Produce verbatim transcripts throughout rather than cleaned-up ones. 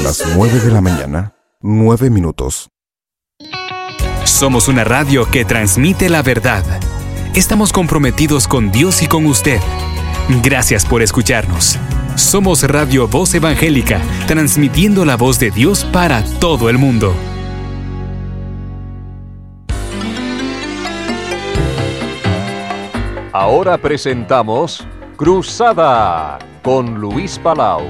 Las nueve de la mañana, nueve minutos. Somos una radio que transmite la verdad. Estamos comprometidos con Dios y con usted. Gracias por escucharnos. Somos Radio Voz Evangélica, transmitiendo la voz de Dios para todo el mundo. Ahora presentamos Cruzada con Luis Palau.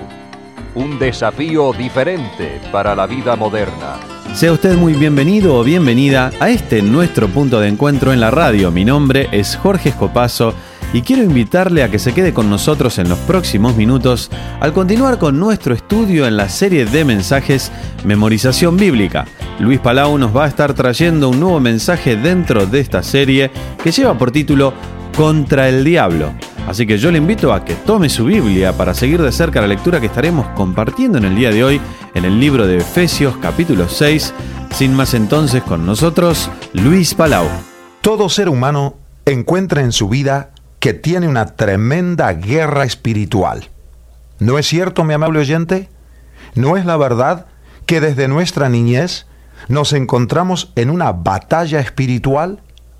Un desafío diferente para la vida moderna. Sea usted muy bienvenido o bienvenida a este nuestro punto de encuentro en la radio. Mi nombre es Jorge Escopazo y quiero invitarle a que se quede con nosotros en los próximos minutos al continuar con nuestro estudio en la serie de mensajes Memorización Bíblica. Luis Palau nos va a estar trayendo un nuevo mensaje dentro de esta serie que lleva por título Contra el Diablo. Así que yo le invito a que tome su Biblia para seguir de cerca la lectura que estaremos compartiendo en el día de hoy en el libro de Efesios capítulo seis. Sin más entonces, con nosotros, Luis Palau. Todo ser humano encuentra en su vida que tiene una tremenda guerra espiritual. ¿No es cierto, mi amable oyente? ¿No es la verdad que desde nuestra niñez nos encontramos en una batalla espiritual?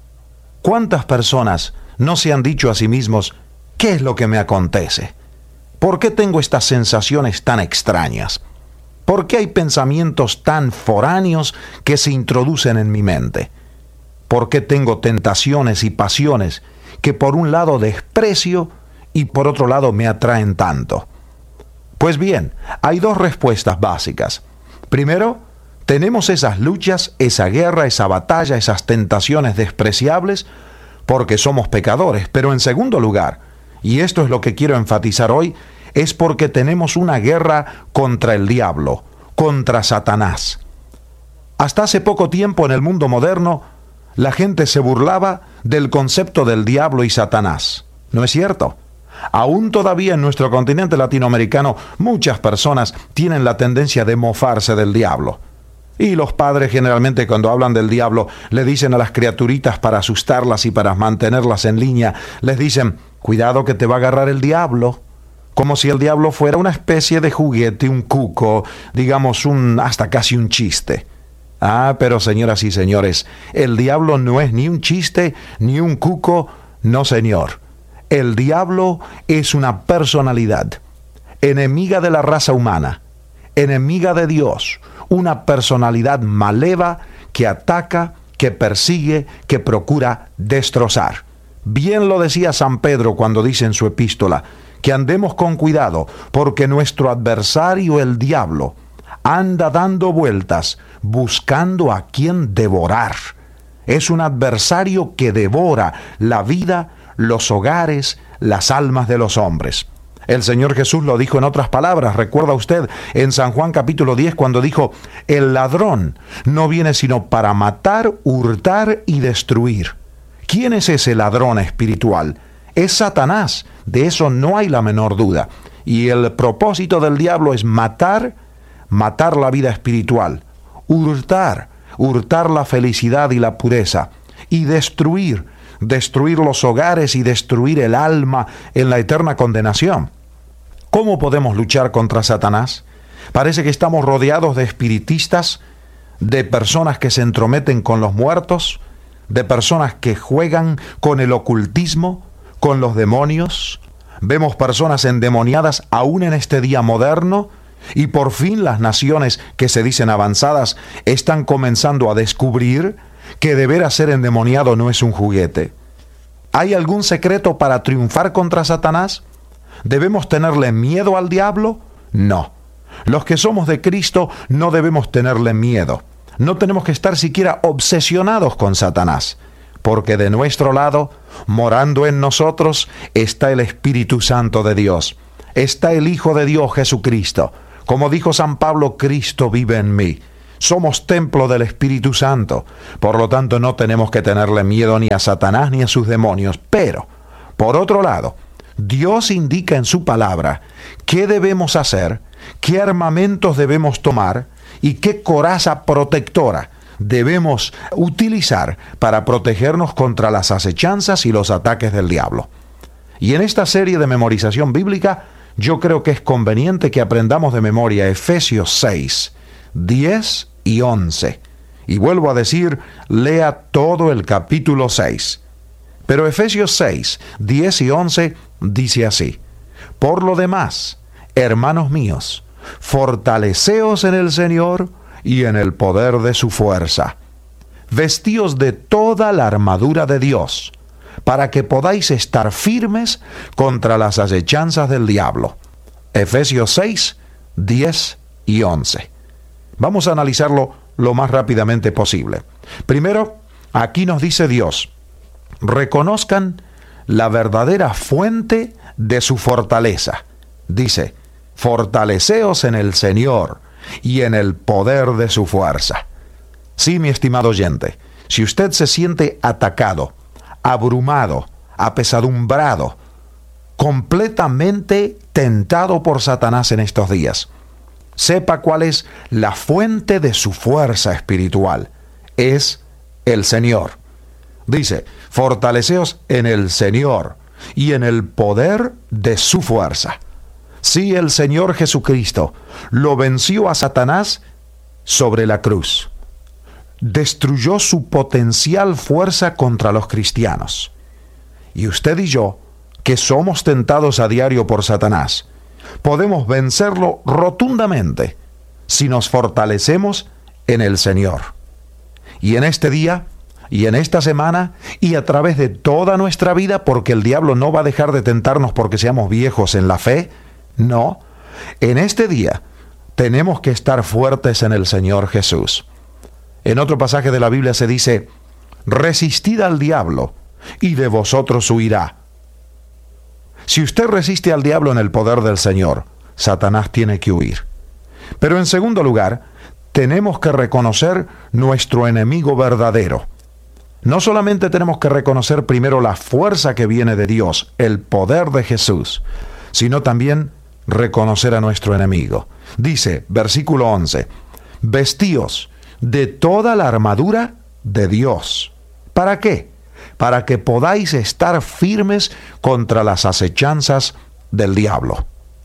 ¿Cuántas personas no se han dicho a sí mismos: ¿qué es lo que me acontece? ¿Por qué tengo estas sensaciones tan extrañas? ¿Por qué hay pensamientos tan foráneos que se introducen en mi mente? ¿Por qué tengo tentaciones y pasiones que por un lado desprecio y por otro lado me atraen tanto? Pues bien, hay dos respuestas básicas. Primero, tenemos esas luchas, esa guerra, esa batalla, esas tentaciones despreciables porque somos pecadores. Pero en segundo lugar, y esto es lo que quiero enfatizar hoy, es porque tenemos una guerra contra el diablo, contra Satanás. Hasta hace poco tiempo en el mundo moderno, la gente se burlaba del concepto del diablo y Satanás. ¿No es cierto? Aún todavía en nuestro continente latinoamericano, muchas personas tienen la tendencia de mofarse del diablo. Y los padres generalmente cuando hablan del diablo le dicen a las criaturitas para asustarlas y para mantenerlas en línea, les dicen: cuidado que te va a agarrar el diablo. Como si el diablo fuera una especie de juguete, un cuco, digamos un hasta casi un chiste. Ah, pero señoras y señores, el diablo no es ni un chiste, ni un cuco, no señor. El diablo es una personalidad, enemiga de la raza humana, enemiga de Dios, una personalidad maleva que ataca, que persigue, que procura destrozar. Bien lo decía San Pedro cuando dice en su epístola, que andemos con cuidado, porque nuestro adversario, el diablo, anda dando vueltas, buscando a quien devorar. Es un adversario que devora la vida, los hogares, las almas de los hombres. El Señor Jesús lo dijo en otras palabras, recuerda usted, en San Juan capítulo diez, cuando dijo: el ladrón no viene sino para matar, hurtar y destruir. ¿Quién es ese ladrón espiritual? Es Satanás, de eso no hay la menor duda. Y el propósito del diablo es matar, matar la vida espiritual, hurtar, hurtar la felicidad y la pureza, y destruir, destruir los hogares y destruir el alma en la eterna condenación. ¿Cómo podemos luchar contra Satanás? Parece que estamos rodeados de espiritistas, de personas que se entrometen con los muertos, de personas que juegan con el ocultismo, con los demonios. Vemos personas endemoniadas aún en este día moderno, y por fin las naciones que se dicen avanzadas están comenzando a descubrir que de veras ser endemoniado no es un juguete. ¿Hay algún secreto para triunfar contra Satanás? ¿Debemos tenerle miedo al diablo? No. Los que somos de Cristo no debemos tenerle miedo. No tenemos que estar siquiera obsesionados con Satanás, porque de nuestro lado, morando en nosotros, está el Espíritu Santo de Dios. Está el Hijo de Dios, Jesucristo. Como dijo San Pablo, Cristo vive en mí. Somos templo del Espíritu Santo. Por lo tanto, no tenemos que tenerle miedo ni a Satanás ni a sus demonios. Pero, por otro lado, Dios indica en su palabra qué debemos hacer, qué armamentos debemos tomar y qué coraza protectora debemos utilizar para protegernos contra las acechanzas y los ataques del diablo. Y en esta serie de memorización bíblica yo creo que es conveniente que aprendamos de memoria Efesios seis, diez y once. Y vuelvo a decir, lea todo el capítulo seis. Pero Efesios seis, diez y once dice así: por lo demás, hermanos míos, fortaleceos en el Señor y en el poder de su fuerza. Vestíos de toda la armadura de Dios, para que podáis estar firmes contra las acechanzas del diablo. Efesios seis, diez y once. Vamos a analizarlo lo más rápidamente posible. Primero, aquí nos dice Dios: reconozcan la verdadera fuente de su fortaleza. Dice: fortaleceos en el Señor y en el poder de su fuerza. Sí, mi estimado oyente, si usted se siente atacado, abrumado, apesadumbrado, completamente tentado por Satanás en estos días, sepa cuál es la fuente de su fuerza espiritual. Es el Señor. Dice: fortaleceos en el Señor y en el poder de su fuerza. Sí, el Señor Jesucristo lo venció a Satanás sobre la cruz. Destruyó su potencial fuerza contra los cristianos. Y usted y yo, que somos tentados a diario por Satanás, podemos vencerlo rotundamente si nos fortalecemos en el Señor. Y en este día, y en esta semana, y a través de toda nuestra vida, porque el diablo no va a dejar de tentarnos porque seamos viejos en la fe, no. En este día tenemos que estar fuertes en el Señor Jesús. En otro pasaje de la Biblia se dice: resistid al diablo, y de vosotros huirá. Si usted resiste al diablo en el poder del Señor, Satanás tiene que huir. Pero en segundo lugar, tenemos que reconocer nuestro enemigo verdadero. No solamente tenemos que reconocer primero la fuerza que viene de Dios, el poder de Jesús, sino también reconocer a nuestro enemigo. Dice, versículo once: vestíos de toda la armadura de Dios. ¿Para qué? Para que podáis estar firmes contra las acechanzas del diablo.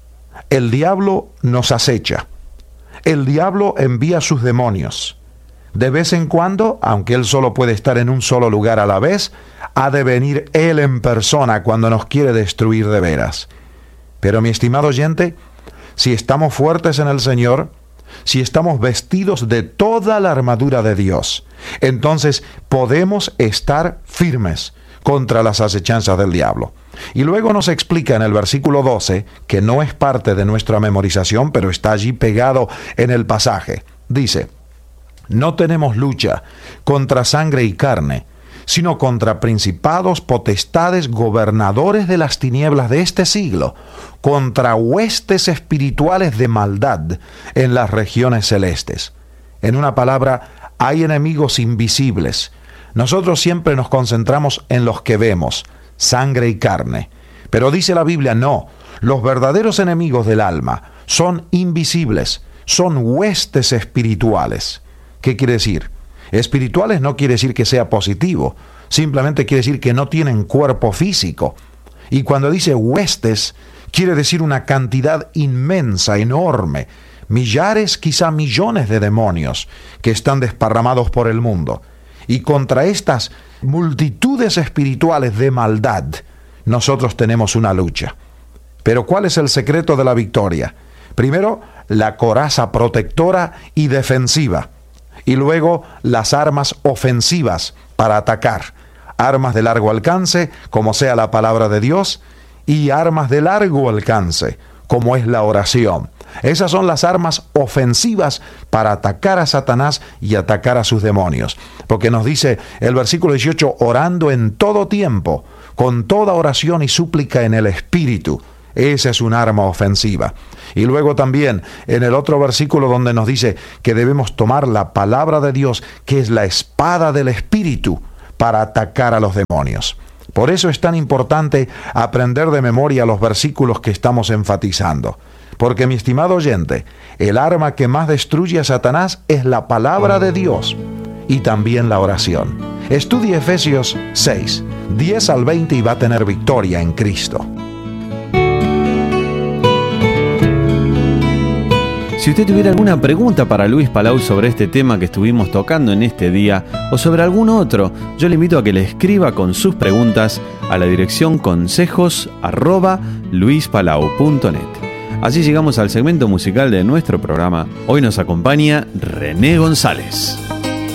El diablo nos acecha. El diablo envía sus demonios. De vez en cuando, aunque él solo puede estar en un solo lugar a la vez, ha de venir él en persona cuando nos quiere destruir de veras. Pero mi estimado oyente, si estamos fuertes en el Señor, si estamos vestidos de toda la armadura de Dios, entonces podemos estar firmes contra las acechanzas del diablo. Y luego nos explica en el versículo doce, que no es parte de nuestra memorización, pero está allí pegado en el pasaje. Dice: no tenemos lucha contra sangre y carne, sino contra principados, potestades, gobernadores de las tinieblas de este siglo, contra huestes espirituales de maldad en las regiones celestes. En una palabra, hay enemigos invisibles. Nosotros siempre nos concentramos en los que vemos, sangre y carne. Pero dice la Biblia, no, los verdaderos enemigos del alma son invisibles, son huestes espirituales. ¿Qué quiere decir? Espirituales no quiere decir que sea positivo, simplemente quiere decir que no tienen cuerpo físico. Y cuando dice huestes, quiere decir una cantidad inmensa, enorme, millares, quizá millones de demonios que están desparramados por el mundo. Y contra estas multitudes espirituales de maldad, nosotros tenemos una lucha. Pero ¿cuál es el secreto de la victoria? Primero, la coraza protectora y defensiva. Y luego las armas ofensivas para atacar. Armas de largo alcance, como sea la palabra de Dios, y armas de largo alcance, como es la oración. Esas son las armas ofensivas para atacar a Satanás y atacar a sus demonios. Porque nos dice el versículo dieciocho, orando en todo tiempo, con toda oración y súplica en el Espíritu. Esa es un arma ofensiva. Y luego también en el otro versículo donde nos dice que debemos tomar la palabra de Dios, que es la espada del Espíritu, para atacar a los demonios. Por eso es tan importante aprender de memoria los versículos que estamos enfatizando. Porque, mi estimado oyente, el arma que más destruye a Satanás es la palabra de Dios y también la oración. Estudie Efesios seis, diez al veinte y va a tener victoria en Cristo. Si usted tuviera alguna pregunta para Luis Palau sobre este tema que estuvimos tocando en este día o sobre algún otro, yo le invito a que le escriba con sus preguntas a la dirección consejos arroba luispalau punto net. Así llegamos al segmento musical de nuestro programa. Hoy nos acompaña René González.